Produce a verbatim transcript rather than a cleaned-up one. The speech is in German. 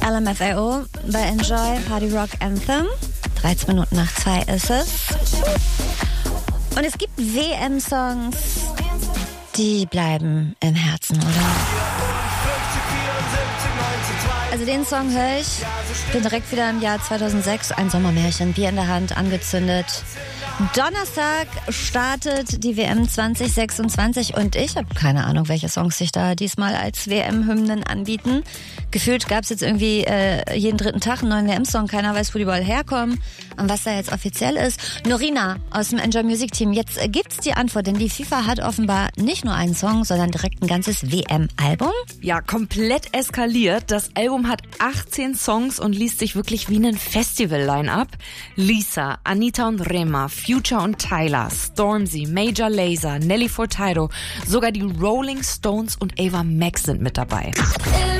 L M F A O bei Enjoy Party Rock Anthem. dreizehn Minuten nach zwei ist es. Und es gibt W M-Songs, die bleiben im Herzen, oder? Also den Song höre ich, bin direkt wieder im Jahr zweitausendsechs, ein Sommermärchen, Bier in der Hand, angezündet. Donnerstag startet die W M zwanzig sechsundzwanzig und ich habe keine Ahnung, welche Songs sich da diesmal als W M-Hymnen anbieten. Gefühlt gab es jetzt irgendwie äh, jeden dritten Tag einen neuen W M-Song. Keiner weiß, wo die überall herkommen und was da jetzt offiziell ist. Norina aus dem Enjoy Music Team, jetzt gibt's die Antwort, denn die FIFA hat offenbar nicht nur einen Song, sondern direkt ein ganzes W M-Album. Ja, komplett eskaliert. Das Album hat achtzehn Songs und liest sich wirklich wie ein Festival-Line-Up. Lisa, Anita und Rema, Future und Tyler, Stormzy, Major Lazer, Nelly Furtado, sogar die Rolling Stones und Ava Max sind mit dabei.